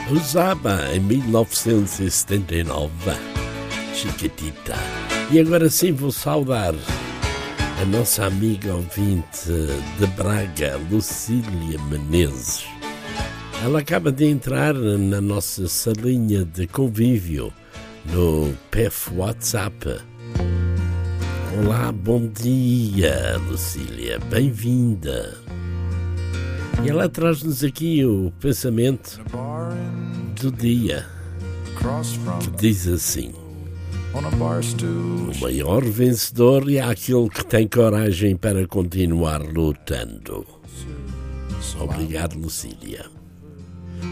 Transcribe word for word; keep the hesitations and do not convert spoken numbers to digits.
Usava em mil novecentos e setenta e nove, Chiquitita. E agora sim vou saudar a nossa amiga ouvinte de Braga, Lucília Menezes. Ela acaba de entrar na nossa salinha de convívio no P F WhatsApp. Olá, bom dia, Lucília, bem-vinda. E ela traz-nos aqui o pensamento do dia, que diz assim: o maior vencedor é aquele que tem coragem para continuar lutando. Obrigado, Lucília.